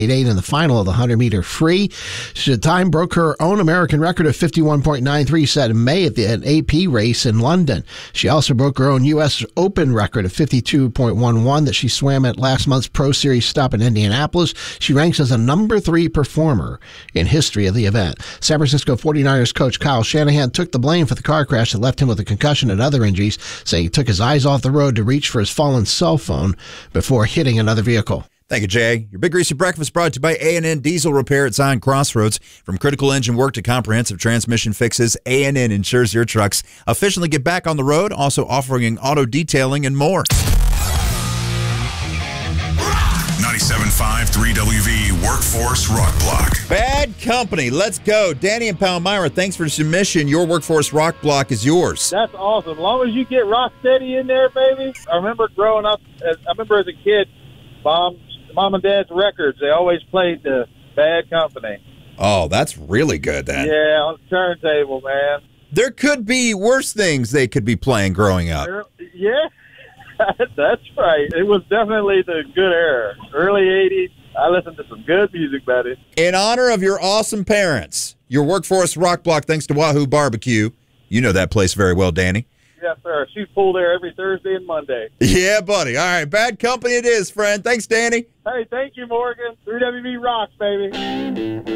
in the final of the 100-meter free. She time broke her own American record of 51.93 set in May at an AP race in London. She also broke her own U.S. Open record of 52.11 that she swam at last month's Pro Series stop in Indianapolis. She ranks as the number 3 performer in history of the event. San Francisco 49ers coach Kyle Shanahan took the blame for the car crash that left him with a concussion and other injuries, saying he took his eyes off the road to reach for his fallen cell phone before hitting another vehicle. Thank you, Jay. Your Big Greasy Breakfast brought to you by A&N Diesel Repair at Zion Crossroads. From critical engine work to comprehensive transmission fixes, A&N ensures your trucks efficiently get back on the road, also offering auto detailing and more. 97.5 3WV Workforce Rock Block. Bad Company. Let's go. Danny and Palmyra, thanks for the submission. Your Workforce Rock Block is yours. That's awesome. As long as you get Rocksteady in there, baby. I remember growing up, as a kid, Mom and Dad's records, they always played the Bad Company. Oh, that's really good, then. Yeah, on the turntable, man. There could be worse things they could be playing growing up. Yeah, that's right. It was definitely the good era. Early 80s, I listened to some good music, buddy. In honor of your awesome parents, your Workforce Rock Block, thanks to Wahoo Barbecue. You know that place very well, Danny. Yes, sir. She's full there every Thursday and Monday. Yeah, buddy. All right, Bad Company it is, friend. Thanks, Danny. Hey, thank you, Morgan. 3WV rocks, baby.